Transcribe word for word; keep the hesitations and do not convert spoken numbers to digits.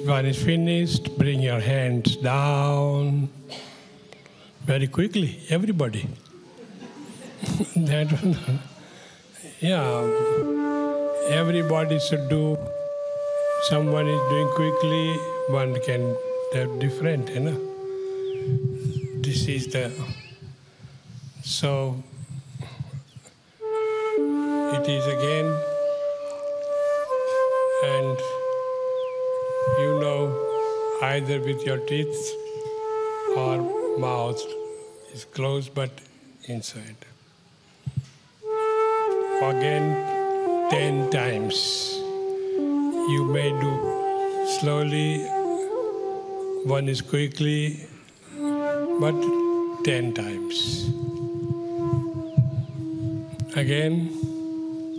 one is finished, bring your hands down very quickly, everybody. That one, yeah, everybody should do. Someone is doing quickly, one can do different, you know. This is the, so it is again, and you know, either with your teeth or mouth is closed but inside. Again, ten times. You may do slowly, one is quickly, but ten times. Again.